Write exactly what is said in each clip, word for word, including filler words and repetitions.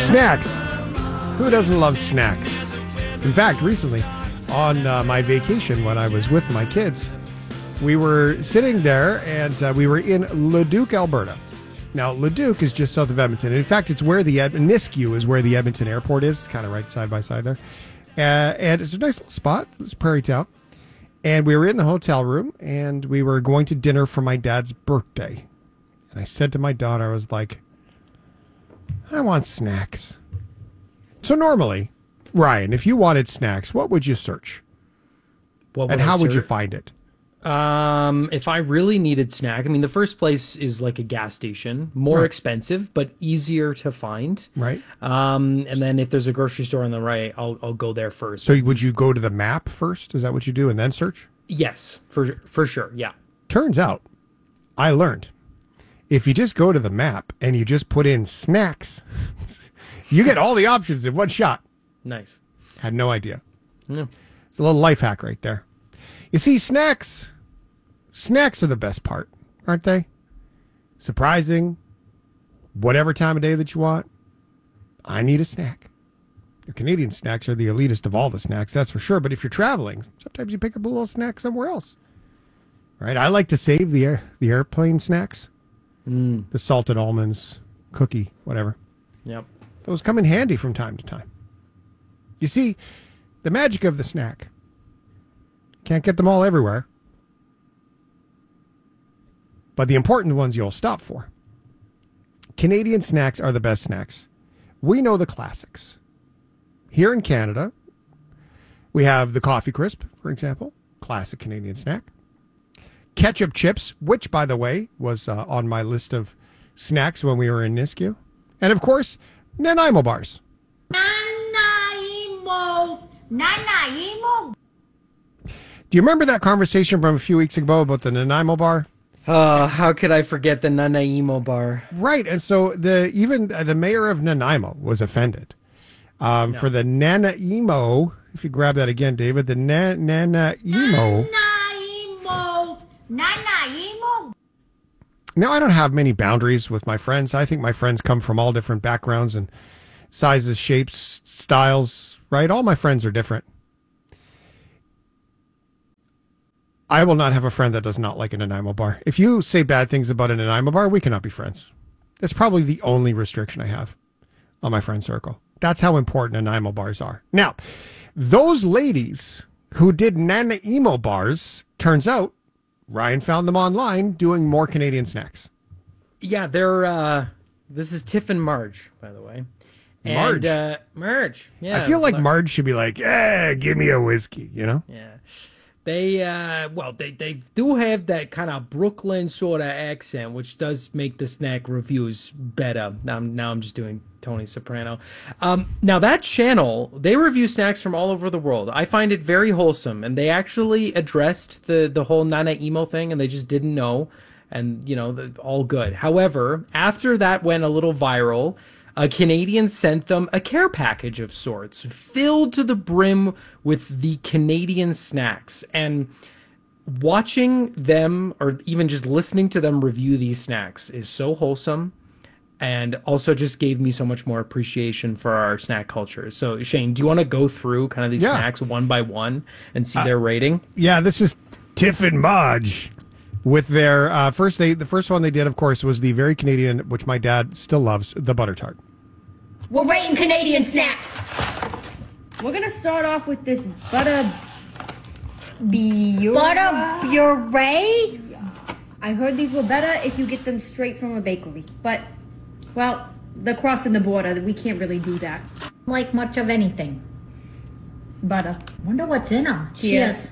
Snacks. Who doesn't love snacks? In fact, recently on uh, my vacation when I was with my kids, we were sitting there and uh, we were in Leduc, Alberta. Now, Leduc is just south of Edmonton. In fact, it's where the Ed- Nisku is where the Edmonton airport is, kind of right side by side there. Uh, and it's a nice little spot. It's a prairie town. And we were in the hotel room and we were going to dinner for my dad's birthday. And I said to my daughter, I was like, I want snacks. So normally, Ryan, if you wanted snacks, what would you search? What would and I how would you search? find it? Um, if I really needed snack, I mean, the first place is like a gas station, more Right. expensive, but easier to find. Right. Um, and then if there's a grocery store on the right, I'll I'll go there first. So would you go to the map first? Is that what you do and then search? Yes, for for sure. Yeah. Turns out, I learned, if you just go to the map and you just put in snacks, you get all the options in one shot. Nice. Had no idea. Yeah. It's a little life hack right there. You see, snacks, snacks are the best part, aren't they? Surprising, whatever time of day that you want. I need a snack. The Canadian snacks are the elitist of all the snacks, that's for sure. But if you're traveling, sometimes you pick up a little snack somewhere else. Right? I like to save the air, the airplane snacks, Mm. the salted almonds, cookie, whatever. Yep. Those come in handy from time to time. You see, the magic of the snack. Can't get them all everywhere. But the important ones you'll stop for. Canadian snacks are the best snacks. We know the classics. Here in Canada, we have the Coffee Crisp, for example. Classic Canadian snack. Ketchup chips, which, by the way, was uh, on my list of snacks when we were in Nisku. And, of course, Nanaimo bars. Nanaimo! Nanaimo! Do you remember that conversation from a few weeks ago about the Nanaimo bar? Uh, how could I forget the Nanaimo bar? Right, and so the even uh, the mayor of Nanaimo was offended um, for the Nanaimo. If you grab that again, David, the na- Nanaimo. Nanaimo! Nanaimo! Now, I don't have many boundaries with my friends. I think my friends come from all different backgrounds and sizes, shapes, styles, right? All my friends are different. I will not have a friend that does not like a Nanaimo bar. If you say bad things about a Nanaimo bar, we cannot be friends. That's probably the only restriction I have on my friend circle. That's how important Nanaimo bars are. Now, those ladies who did Nanaimo bars, turns out, Ryan found them online doing more Canadian snacks. Yeah, they're, uh, this is Tiff and Marge, by the way. And, Marge? Uh, Marge, yeah. I feel like Marge should be like, eh, give me a whiskey, you know? Yeah. They, uh, well, they, they do have that kind of Brooklyn sort of accent, which does make the snack reviews better. Now, I'm, now I'm just doing Tony Soprano. Um, now, that channel, they review snacks from all over the world. I find it very wholesome, and they actually addressed the, the whole Nanaimo thing, and they just didn't know, and, you know, the, all good. However, after that went a little viral, a Canadian sent them a care package of sorts, filled to the brim with the Canadian snacks. And watching them, or even just listening to them review these snacks, is so wholesome, and also just gave me so much more appreciation for our snack culture. So, Shane, do you want to go through kind of these Yeah. snacks one by one and see their rating? Yeah, this is Tiff and Marge with their uh, first. They the first one they did, of course, was the very Canadian, which my dad still loves, the butter tart. We're rating Canadian snacks. We're gonna start off with this butter bure. Butter puree? I heard these were better if you get them straight from a bakery. But, well, they're crossing the border. We can't really do that. Like much of anything. Butter. Wonder what's in them. Cheers.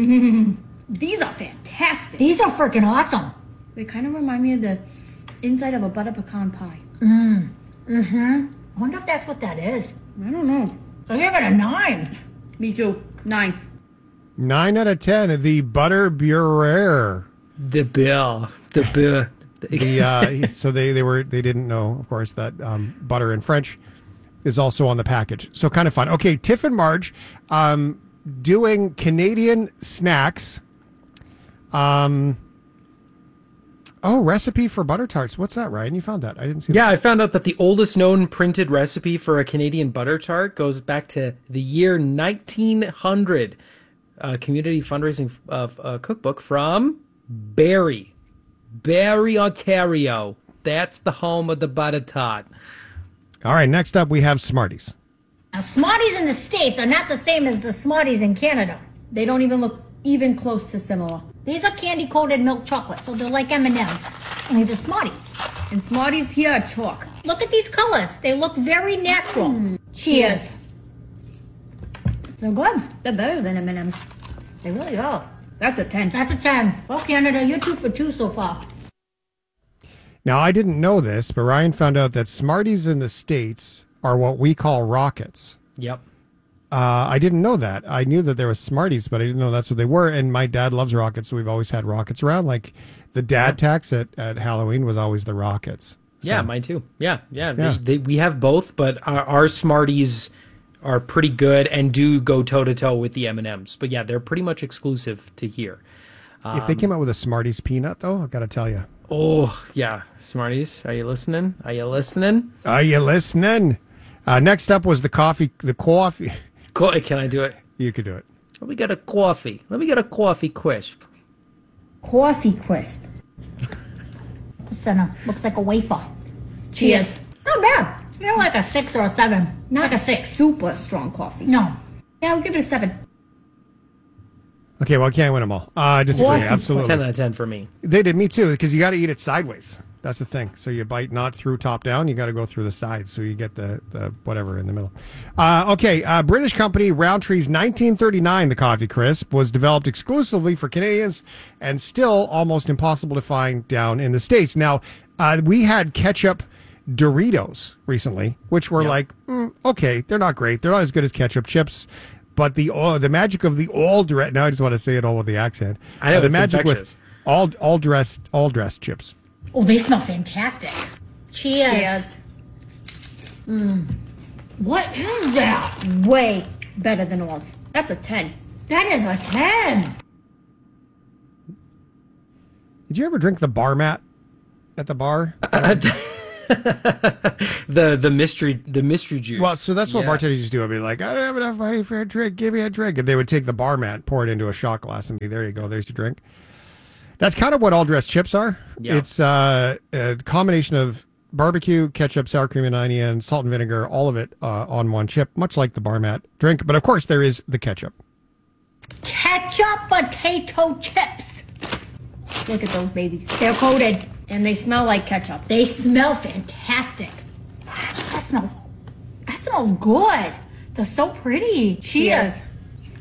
These are fantastic. These are freaking awesome. They kind of remind me of the inside of a butter pecan pie. Mm. Mm-hmm. I wonder if that's what that is. I don't know. So you're at a nine. Me too. Nine. Nine out of ten of the butter burere. The bill. The bill. The uh, so they they were they didn't know, of course, that um, butter in French is also on the package. So kind of fun. Okay, Tiff and Marge um, doing Canadian snacks. Um, Oh, recipe for butter tarts. What's that, Ryan? You found that. I didn't see Yeah, that. I found out that the oldest known printed recipe for a Canadian butter tart goes back to the year nineteen hundred. A community fundraising uh, uh, cookbook from Barrie. Barrie, Ontario. That's the home of the butter tart. All right, next up we have Smarties. Now, Smarties in the States are not the same as the Smarties in Canada. They don't even look even close to similar. These are candy-coated milk chocolate, so they're like M and M's. Only they're Smarties. And Smarties here are chalk. Look at these colors. They look very natural. Mm. Cheers. They're good. They're better than M and M's. They really are. That's a ten. That's a ten. Well, Canada, you're two for two so far. Now, I didn't know this, but Ryan found out that Smarties in the States are what we call rockets. Yep. Uh, I didn't know that. I knew that there was Smarties, but I didn't know that's what they were. And my dad loves rockets, so we've always had rockets around. Like the dad tax at, at Halloween was always the rockets. So, Yeah, mine too. Yeah, yeah. Yeah. They, they, we have both, but our, our Smarties are pretty good and do go toe to toe with the M and M's. But yeah, they're pretty much exclusive to here. if they came out with a Smarties peanut, though, I've got to tell you. Oh yeah, Smarties, are you listening? Are you listening? Are you listening? Uh, next up was the coffee. The coffee. Co- Can I do it? You could do it. Let me get a coffee. Let me get a coffee crisp. Coffee Quest. The center looks like a wafer. Cheers. Not bad. They're like a six or a seven. Not like a six. Super strong coffee. No. Yeah, I'll give it a seven. Okay, well, I can't win them all. Uh, I disagree. Coffee. Absolutely. ten out of ten for me. They did me too, because you got to eat it sideways. That's the thing. So you bite not through top down. You got to go through the sides, so you get the, the whatever in the middle. Uh, okay, uh, British company Rowntree's nineteen thirty-nine, the Coffee Crisp, was developed exclusively for Canadians and still almost impossible to find down in the States. Now, uh, we had ketchup Doritos recently, which were Yep. like, mm, okay, they're not great. They're not as good as ketchup chips. But the oh, the magic of the all dressed, now I just want to say it all with the accent. I know, Uh, the it's magic infectious. with all all dressed all dressed chips. Oh, they smell fantastic. Cheers. Cheers. What is that? Way better than ours. That's a ten. That is a ten. Did you ever drink the bar mat at the bar? the the mystery the mystery juice. Well, so that's what Yeah. bartenders used to do. I'd be like, I don't have enough money for a drink. Give me a drink. And they would take the bar mat, pour it into a shot glass, and be, there you go. There's your drink. That's kind of what all dressed chips are. Yeah. It's uh, a combination of barbecue, ketchup, sour cream and onion, salt and vinegar, all of it uh, on one chip, much like the bar mat drink. But of course, there is the ketchup. Ketchup potato chips. Look at those babies. They're coated. And they smell like ketchup. They smell fantastic. That smells. That smells good. They're so pretty. Cheers. Cheers.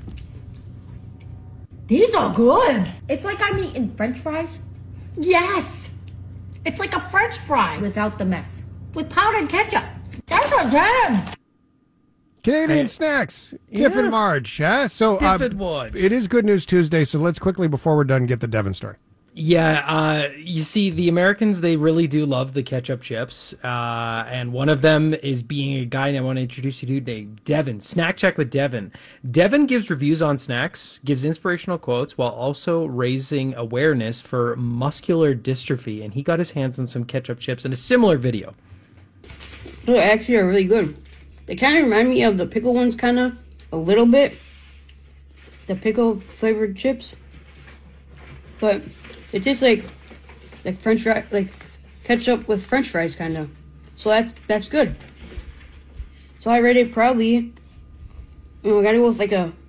These are good. It's like I'm eating French fries Yes. It's like a French fry with, without the mess. with powdered ketchup. That's a ten. Canadian Hey. snacks, Tiff Yeah. and Marge. Huh? So uh, Tiff and Marge. it is Good News Tuesday. So let's quickly, before we're done, get the Devon story. Yeah, uh, you see, the Americans, they really do love the ketchup chips. Uh, and one of them is being a guy I want to introduce you to named Devin. Snack Check with Devin. Devin gives reviews on snacks, gives inspirational quotes, while also raising awareness for muscular dystrophy. And he got his hands on some ketchup chips in a similar video. They actually are really good. They kind of remind me of the pickle ones, kind of, a little bit. The pickle flavored chips. But it tastes like, like French fry, like ketchup with French fries, kind of. So that's, that's good. So I rate it probably, you know, I gotta go with like a,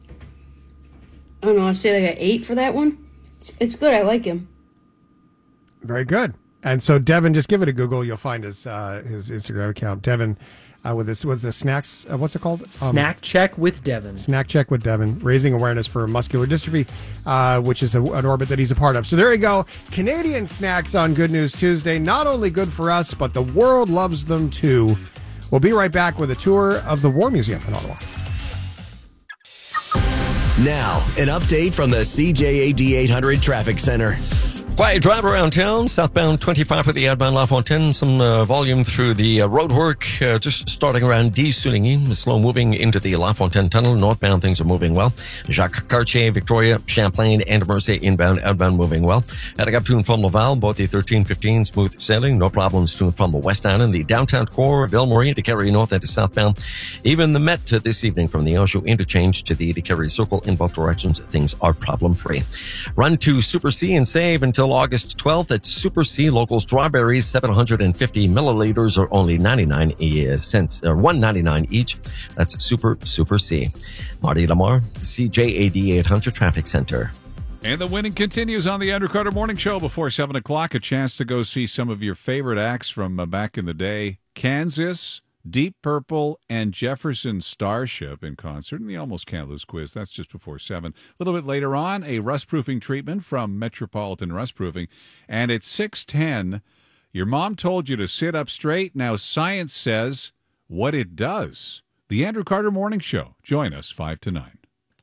I don't know, I'd say like an eight for that one. It's, it's good, I like him. Very good. And so Devin, just give it a Google. You'll find his uh, his Instagram account. Devin uh, with this with the snacks. Uh, what's it called? Um, Snack Check with Devin. Snack Check with Devin, raising awareness for muscular dystrophy, uh, which is a, an orbit that he's a part of. So there you go. Canadian snacks on Good News Tuesday. Not only good for us, but the world loves them too. We'll be right back with a tour of the War Museum in Ottawa. Now, an update from the C J A D eight hundred Traffic Center. Quiet drive around town, southbound twenty-five for the outbound La Fontaine. Some uh, volume through the uh, roadwork, uh, just starting around D. Souligny. Slow moving into the La Fontaine tunnel. Northbound, things are moving well. Jacques Cartier, Victoria, Champlain, and Mercier inbound, outbound moving well. Heading up to and from Laval, both the thirteen fifteen smooth sailing. No problems to and from the West Island. The downtown core, Ville-Marie to Carry North and to southbound. Even the Met uh, this evening from the Anjou interchange to the Carry Circle in both directions. Things are problem free. Run to Super C and save until August twelfth at Super C. Local strawberries, seven hundred fifty milliliters, or only ninety-nine cents, or one ninety-nine each. That's Super Super C. Marty Lamar, C J A D eight hundred Traffic Center. And the winning continues on the Andrew Carter Morning Show before seven o'clock. A chance to go see some of your favorite acts from uh, back in the day. Kansas, Deep Purple, and Jefferson Starship in concert in the Almost Can't Lose quiz. That's just before seven. A little bit later on, a rust-proofing treatment from Metropolitan Rust-Proofing. And at six ten, your mom told you to sit up straight. Now science says what it does. The Andrew Carter Morning Show. Join us five to nine.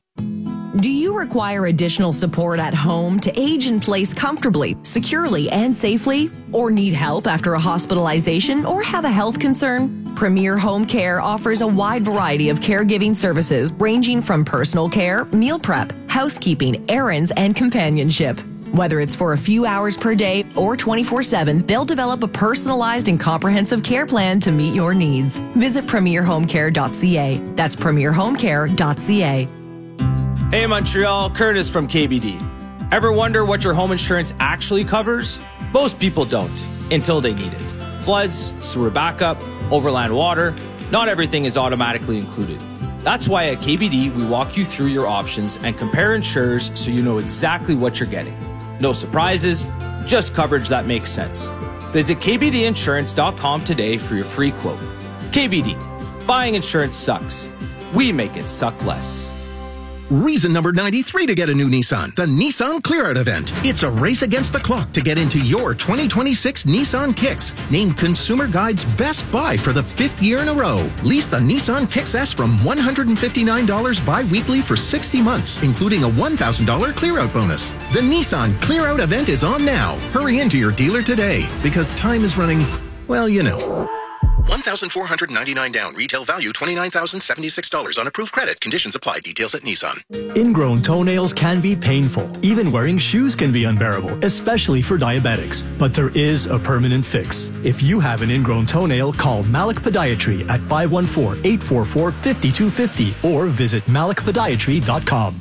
Do you require additional support at home to age in place comfortably, securely, and safely? Or need help after a hospitalization or have a health concern? Premier Home Care offers a wide variety of caregiving services ranging from personal care, meal prep, housekeeping, errands, and companionship. Whether it's for a few hours per day or twenty-four seven, they'll develop a personalized and comprehensive care plan to meet your needs. Visit premier home care dot c a. That's premier home care dot c a. Hey Montreal, Curtis from K B D. Ever wonder what your home insurance actually covers? Most people don't, until they need it. Floods, sewer backup, overland water, not everything is automatically included. That's why at K B D, we walk you through your options and compare insurers so you know exactly what you're getting. No surprises, just coverage that makes sense. Visit k b d insurance dot com today for your free quote. K B D, buying insurance sucks. We make it suck less. Reason number ninety-three to get a new Nissan, the Nissan Clear Out event. It's a race against the clock to get into your twenty twenty-six Nissan Kicks, named Consumer Guide's best buy for the fifth year in a row. Lease the Nissan Kicks S from one hundred fifty-nine dollars bi-weekly for sixty months, including a one thousand dollars Clear Out bonus. The Nissan Clear Out event is on now. Hurry into your dealer today, because time is running, well, you know. one thousand four hundred ninety-nine dollars down. Retail value twenty-nine thousand seventy-six dollars on approved credit. Conditions apply. Details at Nissan. Ingrown toenails can be painful. Even wearing shoes can be unbearable, especially for diabetics. But there is a permanent fix. If you have an ingrown toenail, call Malik Podiatry at five one four, eight four four, five two five zero or visit malik podiatry dot com.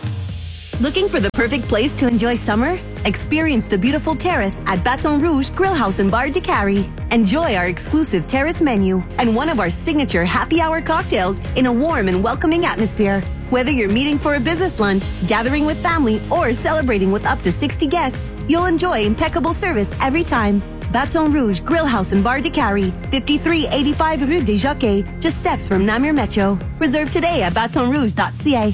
Looking for the perfect place to enjoy summer? Experience the beautiful terrace at Baton Rouge Grill House and Bar de Carry. Enjoy our exclusive terrace menu and one of our signature happy hour cocktails in a warm and welcoming atmosphere. Whether you're meeting for a business lunch, gathering with family, or celebrating with up to sixty guests, you'll enjoy impeccable service every time. Baton Rouge Grill House and Bar de Carry, fifty-three eighty-five Rue des Jockeys, just steps from Namur Metro. Reserve today at baton rouge dot c a.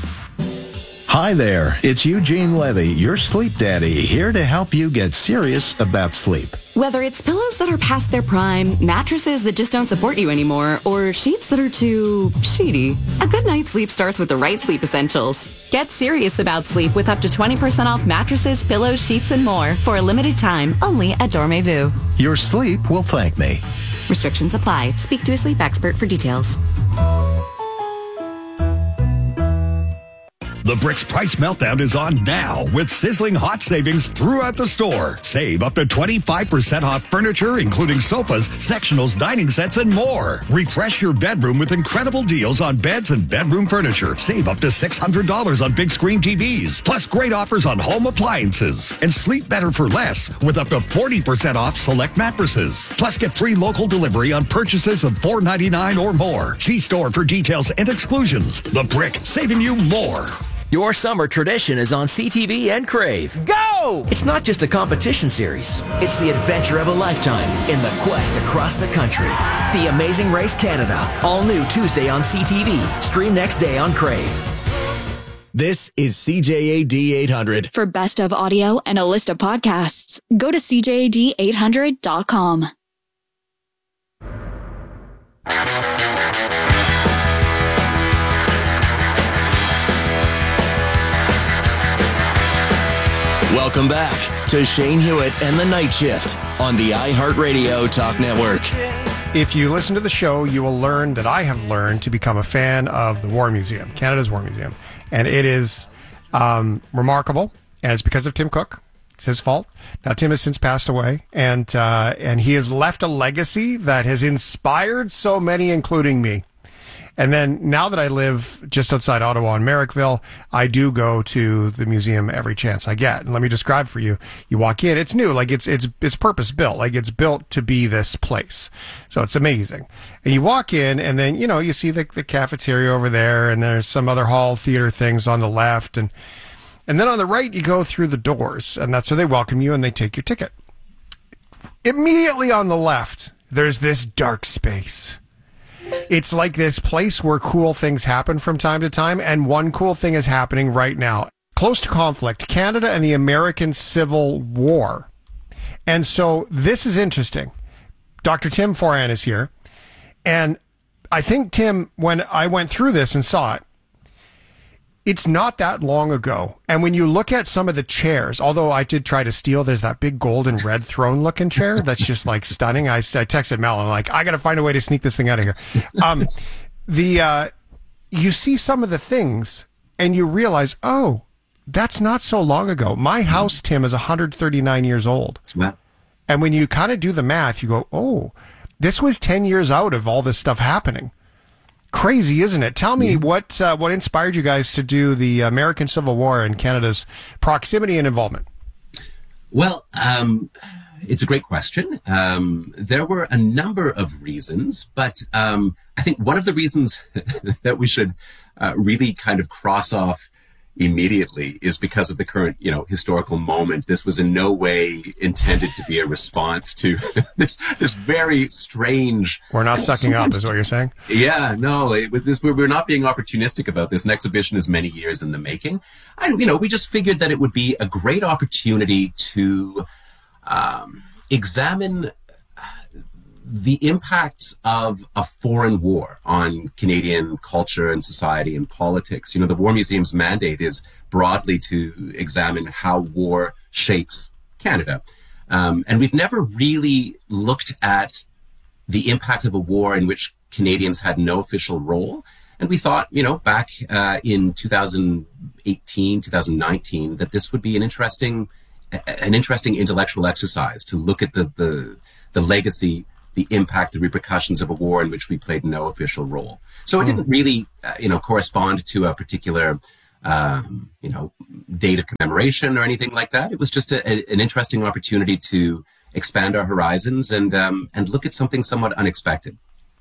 Hi there, it's Eugene Levy, your sleep daddy, here to help you get serious about sleep. Whether it's pillows that are past their prime, mattresses that just don't support you anymore, or sheets that are too sheety, a good night's sleep starts with the right sleep essentials. Get serious about sleep with up to twenty percent off mattresses, pillows, sheets, and more for a limited time only at Dormez-vous. Your sleep will thank me. Restrictions apply. Speak to a sleep expert for details. The Bricks Price Meltdown is on now with sizzling hot savings throughout the store. Save up to twenty-five percent off furniture, including sofas, sectionals, dining sets, and more. Refresh your bedroom with incredible deals on beds and bedroom furniture. Save up to six hundred dollars on big screen T Vs, plus great offers on home appliances. And sleep better for less with up to forty percent off select mattresses. Plus get free local delivery on purchases of four ninety-nine or more. See store for details and exclusions. The Brick, saving you more. Your summer tradition is on C T V and Crave. Go! It's not just a competition series. It's the adventure of a lifetime in the quest across the country. The Amazing Race Canada. All new Tuesday on C T V. Stream next day on Crave. This is C J A D eight hundred. For best of audio and a list of podcasts, go to c j a d eight hundred dot com. Welcome back to Shane Hewitt and the Night Shift on the iHeartRadio Talk Network. If you listen to the show, you will learn that I have learned to become a fan of the War Museum, Canada's War Museum. And it is um, remarkable, and it's because of Tim Cook. It's his fault. Now, Tim has since passed away, and uh, and he has left a legacy that has inspired so many, including me. And then now that I live just outside Ottawa in Merrickville, I do go to the museum every chance I get. And let me describe for you. You walk in, it's new, like it's it's it's purpose built, like it's built to be this place. So it's amazing. And you walk in, and then you know you see the the cafeteria over there, and there's some other hall theater things on the left, and and then on the right you go through the doors, and that's where they welcome you and they take your ticket. Immediately on the left, there's this dark space. It's like this place where cool things happen from time to time, and one cool thing is happening right now. Close to conflict, Canada and the American Civil War. And so this is interesting. Doctor Tim Foran is here, and I think, Tim, when I went through this and saw it, it's not that long ago. And when you look at some of the chairs, although I did try to steal, there's that big gold and red throne looking chair that's just like stunning. I, I texted Mel, I'm like, I got to find a way to sneak this thing out of here. Um, the uh, you see some of the things and you realize, oh, that's not so long ago. My house, Tim, is one hundred thirty-nine years old. Wow. And when you kind of do the math, you go, oh, this was ten years out of all this stuff happening. Crazy, isn't it? Tell me what uh, what inspired you guys to do the American Civil War and Canada's proximity and involvement? Well, um, it's a great question. Um, there were a number of reasons, but um, I think one of the reasons that we should uh, really kind of cross off immediately is because of the current, you know, historical moment. This was in no way intended to be a response to this this very strange. We're not sucking up, is what you're saying? Yeah, no. It, with this, we're, we're not being opportunistic about this. An exhibition is many years in the making. I, you know, we just figured that it would be a great opportunity to um, examine the impact of a foreign war on Canadian culture and society and politics. You know, the War Museum's mandate is broadly to examine how war shapes Canada. Um, and we've never really looked at the impact of a war in which Canadians had no official role. And we thought, you know, back uh, in two thousand eighteen, two thousand nineteen, that this would be an interesting, an interesting intellectual exercise to look at the, the, the legacy, the impact, the repercussions of a war in which we played no official role. So it didn't really, uh, you know, correspond to a particular, um, you know, date of commemoration or anything like that. It was just a, a, an interesting opportunity to expand our horizons and um, and look at something somewhat unexpected.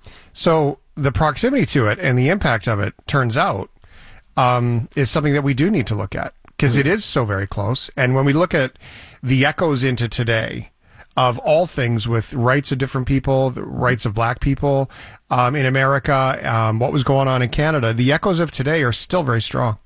So the proximity to it and the impact of it, turns out, um, is something that we do need to look at because it is so very close. And when we look at the echoes into today, of all things with rights of different people, the rights of black people um, in America, um, what was going on in Canada, the echoes of today are still very strong.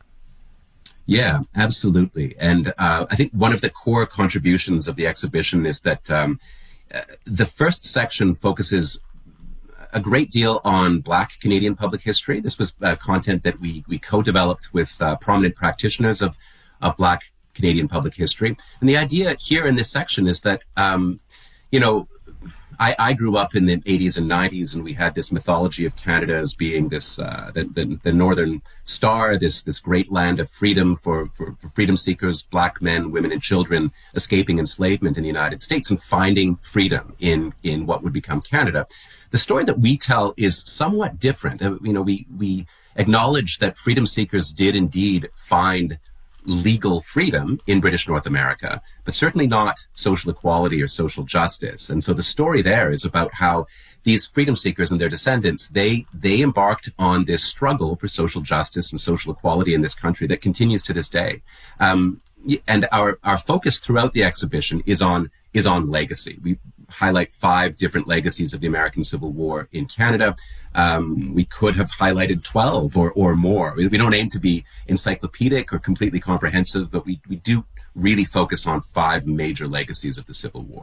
Yeah, absolutely. And uh, I think one of the core contributions of the exhibition is that um, uh, the first section focuses a great deal on Black Canadian public history. This was uh, content that we, we co-developed with uh, prominent practitioners of, of Black Canadian public history. And the idea here in this section is that, um, you know, I, I grew up in the eighties and nineties, and we had this mythology of Canada as being this, uh, the, the, the Northern Star, this, this great land of freedom for, for, for freedom seekers, Black men, women, and children escaping enslavement in the United States and finding freedom in, in what would become Canada. The story that we tell is somewhat different. Uh, you know, we, we acknowledge that freedom seekers did indeed find legal freedom in British North America, but certainly not social equality or social justice. And so the story there is about how these freedom seekers and their descendants, they they embarked on this struggle for social justice and social equality in this country that continues to this day. Um, and our, our focus throughout the exhibition is on is on legacy. We highlight five different legacies of the American Civil War in Canada. Um, we could have highlighted twelve or, or more. We, we don't aim to be encyclopedic or completely comprehensive, but we, we do really focus on five major legacies of the Civil War.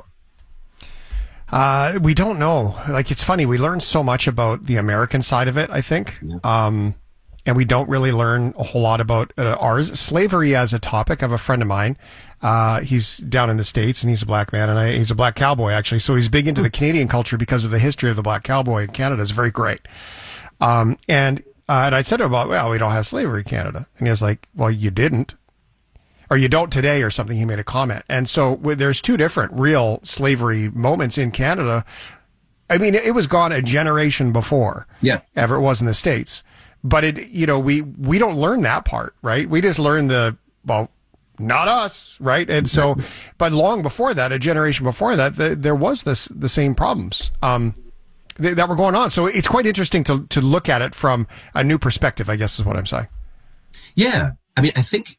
Uh, we don't know. Like, it's funny. We learned so much about the American side of it, I think. Yeah. Um, and we don't really learn a whole lot about uh, ours. Slavery as a topic. I have a friend of mine. Uh, he's down in the States, and he's a black man, and I, he's a black cowboy, actually. So he's big into the Canadian culture because of the history of the black cowboy in Canada. It's very great. Um, and, uh, and I said to him about, well, we don't have slavery in Canada. And he was like, well, you didn't. Or you don't today or something. He made a comment. And so w- there's two different real slavery moments in Canada. I mean, it was gone a generation before. Yeah. Ever it was in the States. But it, you know, we, we don't learn that part, right? We just learn the, well, not us, right? And so, but long before that, a generation before that, the, there was this, the same problems, um, th- that were going on. So it's quite interesting to, to look at it from a new perspective, I guess is what I'm saying. Yeah. I mean, I think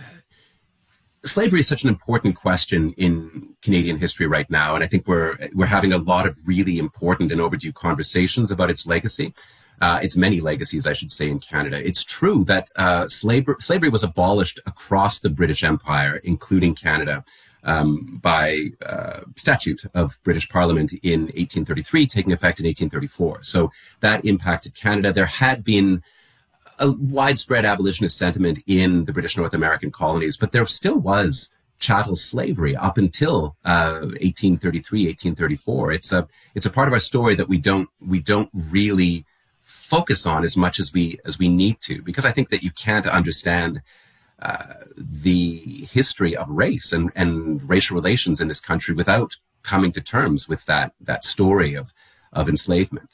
slavery is such an important question in Canadian history right now, and I think we're we're having a lot of really important and overdue conversations about its legacy, uh, its many legacies, I should say, in Canada. It's true that uh, slavery slavery was abolished across the British Empire, including Canada, um, by uh, statute of British Parliament in eighteen thirty-three, taking effect in eighteen thirty-four. So that impacted Canada. There had been a widespread abolitionist sentiment in the British North American colonies, but there still was chattel slavery up until uh, eighteen thirty-three, eighteen thirty-four. It's a it's a part of our story that we don't we don't really focus on as much as we as we need to, because I think that you can't understand uh, the history of race and, and racial relations in this country without coming to terms with that that story of of enslavement.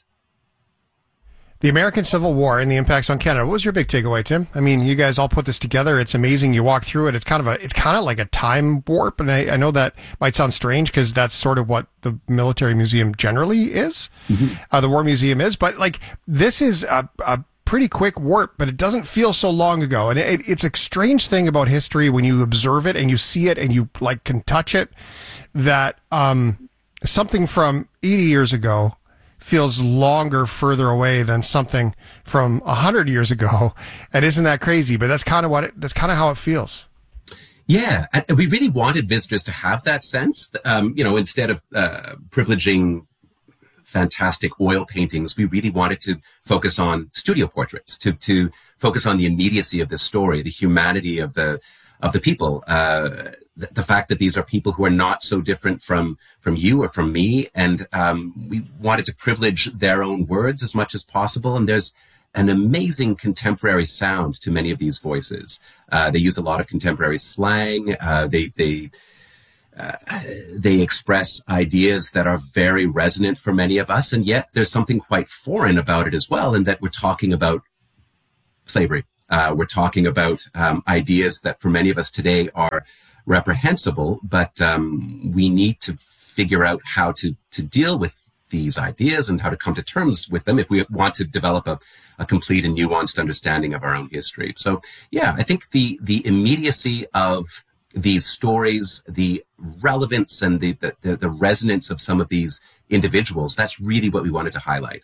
The American Civil War and the impacts on Canada. What was your big takeaway, Tim? I mean, you guys all put this together. It's amazing. You walk through it. It's kind of a, it's kind of like a time warp. And I, I know that might sound strange because that's sort of what the military museum generally is. Mm-hmm. Uh, the War Museum is, but like this is a, a pretty quick warp, but it doesn't feel so long ago. And it, it's a strange thing about history when you observe it and you see it and you like can touch it, that, um, something from eighty years ago feels longer, further away than something from a hundred years ago. And isn't that crazy? But that's kind of what it, that's kind of how it feels. Yeah. And we really wanted visitors to have that sense. Um, you know, instead of, uh, privileging fantastic oil paintings, we really wanted to focus on studio portraits, to, to focus on the immediacy of this story, the humanity of the, of the people, uh, the, the fact that these are people who are not so different from, from you or from me. And, um, we wanted to privilege their own words as much as possible. And there's an amazing contemporary sound to many of these voices. Uh, they use a lot of contemporary slang. Uh, they, they, uh, they express ideas that are very resonant for many of us. And yet there's something quite foreign about it as well, in that we're talking about slavery. Uh, we're talking about um, ideas that for many of us today are reprehensible, but um, we need to figure out how to, to deal with these ideas and how to come to terms with them if we want to develop a, a complete and nuanced understanding of our own history. So, yeah, I think the, the immediacy of these stories, the relevance and the, the, the resonance of some of these individuals, that's really what we wanted to highlight.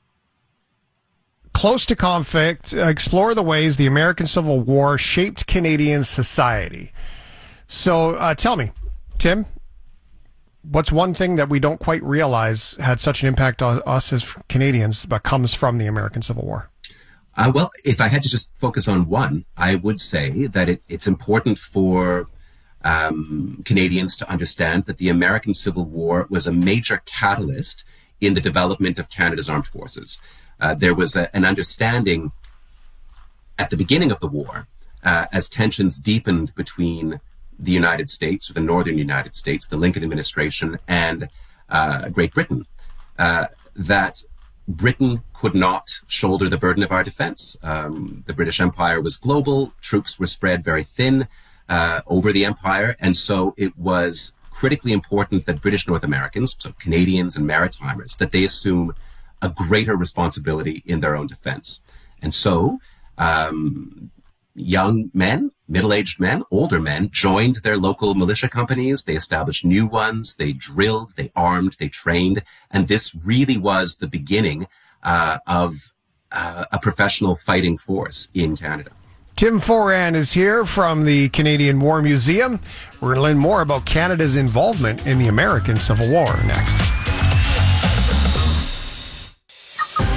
Close to conflict, explore the ways the American Civil War shaped Canadian society. So uh, tell me, Tim, what's one thing that we don't quite realize had such an impact on us as Canadians, but comes from the American Civil War? Uh, well, if I had to just focus on one, I would say that it, it's important for um, Canadians to understand that the American Civil War was a major catalyst in the development of Canada's armed forces. Uh, there was a, an understanding at the beginning of the war, uh, as tensions deepened between the United States, or the northern United States, the Lincoln administration, and uh, Great Britain, uh, that Britain could not shoulder the burden of our defense. Um, the British Empire was global. Troops were spread very thin uh, over the empire. And so it was critically important that British North Americans, so Canadians and Maritimers, that they assume a greater responsibility in their own defense. And so um, young men, middle-aged men, older men joined their local militia companies. They established new ones. They drilled, they armed, they trained. And this really was the beginning uh, of uh, a professional fighting force in Canada. Tim Foran is here from the Canadian War Museum. We're going to learn more about Canada's involvement in the American Civil War next.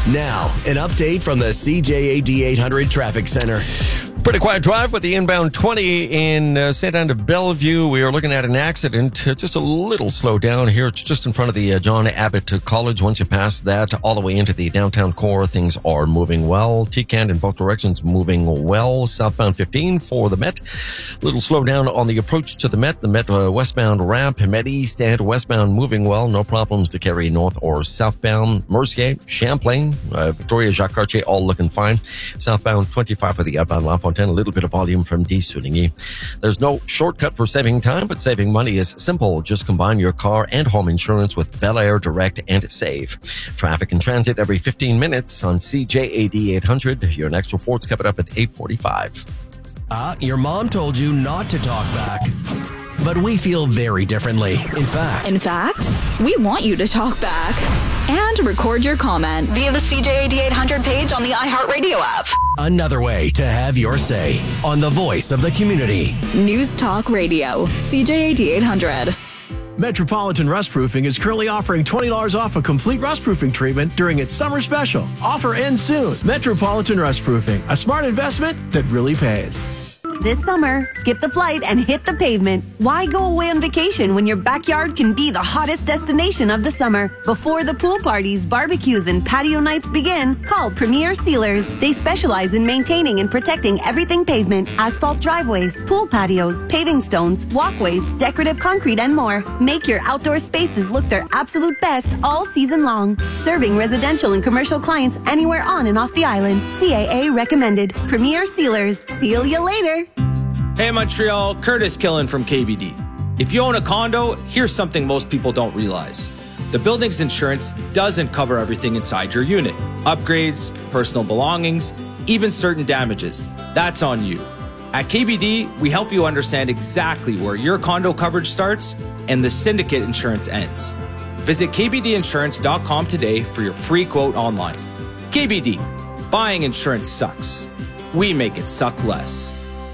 Now, an update from the C J A D eight hundred Traffic Center. Pretty quiet drive with the inbound twenty in uh, Saint Anne to Bellevue. We are looking at an accident, uh, just a little slow down here. It's just in front of the uh, John Abbott College. Once you pass that, all the way into the downtown core, things are moving well. T C A N in both directions moving well. Southbound fifteen for the Met. A little slow down on the approach to the Met. The Met uh, westbound ramp, Met East and westbound moving well. No problems to carry north or southbound. Mercier, Champlain, uh, Victoria, Jacques Cartier, all looking fine. Southbound twenty-five for the outbound La Fontaine. A little bit of volume from D. Souligny. There's no shortcut for saving time, but saving money is simple. Just combine your car and home insurance with Bel Air Direct and Save. Traffic and transit every fifteen minutes on C J A D eight hundred. Your next report's coming up at eight forty-five. Uh, your mom told you not to talk back. But we feel very differently. In fact. In fact, we want you to talk back and record your comment via the C J A D eight hundred page on the iHeartRadio app. Another way to have your say on the voice of the community. News Talk Radio, C J A D eight hundred. Metropolitan Rust Proofing is currently offering twenty dollars off a complete rust proofing treatment during its summer special. Offer ends soon. Metropolitan Rust Proofing, a smart investment that really pays. This summer, skip the flight and hit the pavement. Why go away on vacation when your backyard can be the hottest destination of the summer? Before the pool parties, barbecues, and patio nights begin, call Premier Sealers. They specialize in maintaining and protecting everything pavement, asphalt driveways, pool patios, paving stones, walkways, decorative concrete, and more. Make your outdoor spaces look their absolute best all season long. Serving residential and commercial clients anywhere on and off the island. C A A recommended. Premier Sealers. Seal you later. Hey Montreal, Curtis Killen from K B D. If you own a condo, here's something most people don't realize. The building's insurance doesn't cover everything inside your unit. Upgrades, personal belongings, even certain damages. That's on you. At K B D, we help you understand exactly where your condo coverage starts and the syndicate insurance ends. Visit K B D insurance dot com today for your free quote online. K B D, buying insurance sucks. We make it suck less.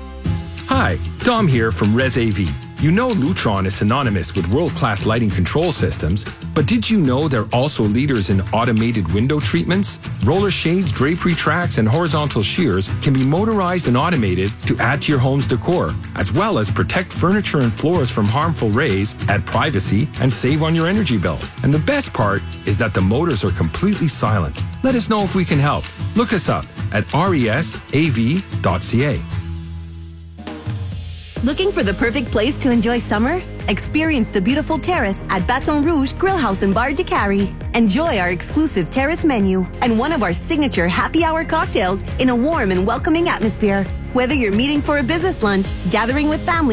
Hi, Dom here from Res A V. You know Lutron is synonymous with world-class lighting control systems, but did you know they're also leaders in automated window treatments? Roller shades, drapery tracks, and horizontal shears can be motorized and automated to add to your home's decor, as well as protect furniture and floors from harmful rays, add privacy, and save on your energy bill. And the best part is that the motors are completely silent. Let us know if we can help. Look us up at resav dot c a. Looking for the perfect place to enjoy summer? Experience the beautiful terrace at Baton Rouge Grill House and Bar de Cary. Enjoy our exclusive terrace menu and one of our signature happy hour cocktails in a warm and welcoming atmosphere. Whether you're meeting for a business lunch, gathering with family,